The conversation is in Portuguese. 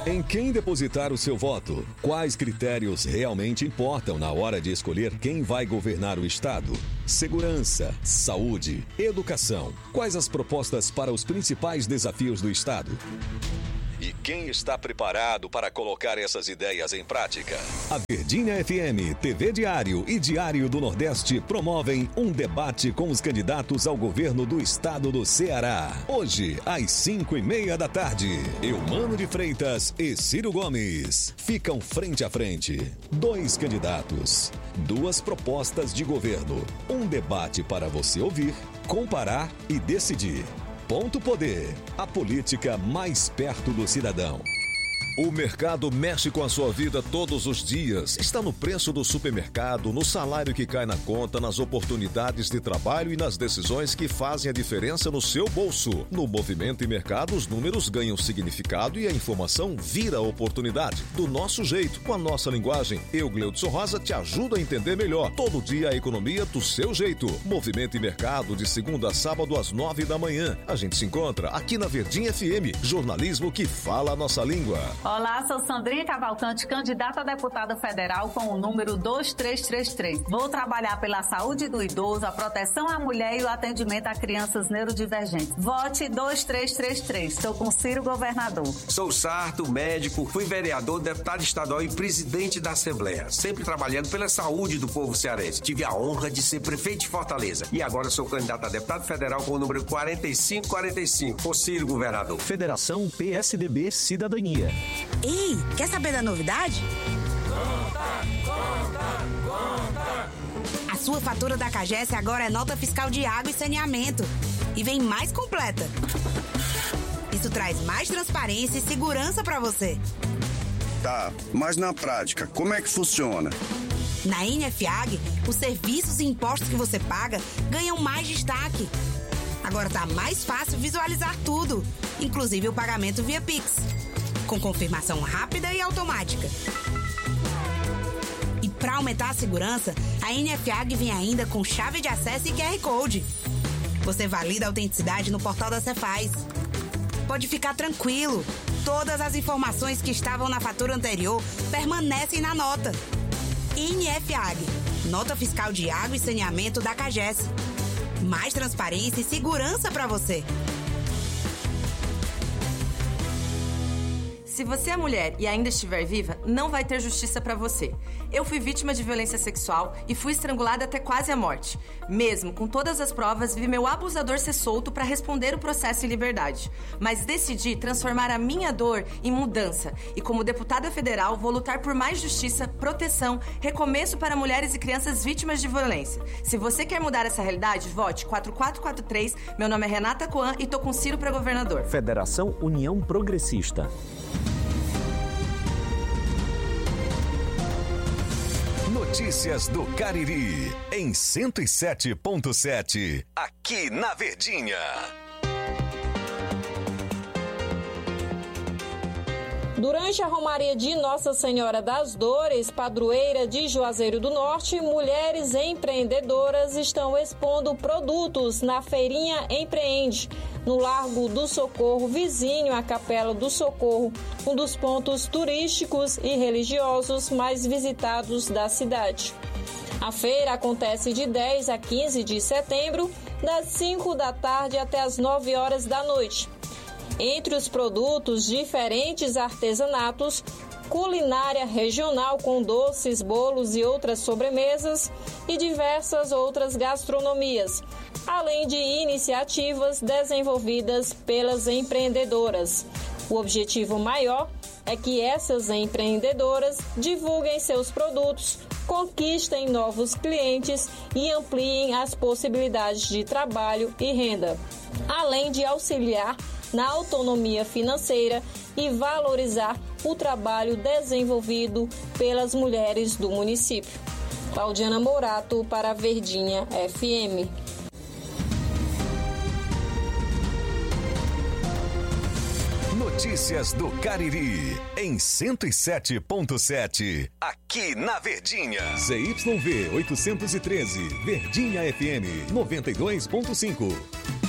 Em quem depositar o seu voto? Quais critérios realmente importam na hora de escolher quem vai governar o Estado? Segurança, saúde, educação. Quais as propostas para os principais desafios do Estado? E quem está preparado para colocar essas ideias em prática? A Verdinha FM, TV Diário e Diário do Nordeste promovem um debate com os candidatos ao governo do estado do Ceará. Hoje, às 5:30 da tarde, Eumano de Freitas e Ciro Gomes ficam frente a frente. 2 candidatos, 2 propostas de governo. Um debate para você ouvir, comparar e decidir. Ponto Poder, a política mais perto do cidadão. O mercado mexe com a sua vida todos os dias. Está no preço do supermercado, no salário que cai na conta, nas oportunidades de trabalho e nas decisões que fazem a diferença no seu bolso. No Movimento e Mercado, os números ganham significado e a informação vira oportunidade. Do nosso jeito, com a nossa linguagem. Eu, Gleudson Rosa, te ajudo a entender melhor. Todo dia a economia do seu jeito. Movimento e Mercado, de segunda a sábado às 9 da manhã. A gente se encontra aqui na Verdinha FM. Jornalismo que fala a nossa língua. Olá, sou Sandrinha Cavalcante, candidata a deputada federal com o número 2333. Vou trabalhar pela saúde do idoso, a proteção à mulher e o atendimento a crianças neurodivergentes. Vote 2333. Estou com Ciro Governador. Sou sarto, médico, fui vereador, deputado estadual e presidente da Assembleia. Sempre trabalhando pela saúde do povo cearense. Tive a honra de ser prefeito de Fortaleza. E agora sou candidato a deputado federal com o número 4545. Com Ciro Governador. Federação PSDB Cidadania. Ei, quer saber da novidade? A sua fatura da CAGES agora é nota fiscal de água e saneamento. E vem mais completa. Isso traz mais transparência e segurança para você. Tá, mas na prática, como é que funciona? Na NFAG, os serviços e impostos que você paga ganham mais destaque. Agora tá mais fácil visualizar tudo, inclusive o pagamento via Pix, com confirmação rápida e automática. E para aumentar a segurança, a NFAG vem ainda com chave de acesso e QR Code. Você valida a autenticidade no portal da Cefaz. Pode ficar tranquilo, todas as informações que estavam na fatura anterior permanecem na nota. NFAG, nota fiscal de água e saneamento da CAGES. Mais transparência e segurança para você. Se você é mulher e ainda estiver viva, não vai ter justiça pra você. Eu fui vítima de violência sexual e fui estrangulada até quase a morte. Mesmo com todas as provas, vi meu abusador ser solto pra responder o processo em liberdade. Mas decidi transformar a minha dor em mudança. E como deputada federal, vou lutar por mais justiça, proteção, recomeço para mulheres e crianças vítimas de violência. Se você quer mudar essa realidade, vote 4443. Meu nome é Renata Coan e tô com Ciro pra governador. Federação União Progressista. Notícias do Cariri, em 107.7, aqui na Verdinha. Durante a Romaria de Nossa Senhora das Dores, padroeira de Juazeiro do Norte, mulheres empreendedoras estão expondo produtos na Feirinha Empreende, no Largo do Socorro, vizinho à Capela do Socorro, um dos pontos turísticos e religiosos mais visitados da cidade. A feira acontece de 10 a 15 de setembro, das 5 da tarde até as 9 horas da noite. Entre os produtos, diferentes artesanatos, culinária regional com doces, bolos e outras sobremesas e diversas outras gastronomias, além de iniciativas desenvolvidas pelas empreendedoras. O objetivo maior é que essas empreendedoras divulguem seus produtos, conquistem novos clientes e ampliem as possibilidades de trabalho e renda, além de auxiliar na autonomia financeira e valorizar o trabalho desenvolvido pelas mulheres do município. Claudiana Mourato para a Verdinha FM. Notícias do Cariri, em 107.7, aqui na Verdinha. ZYV 813, Verdinha FM 92.5.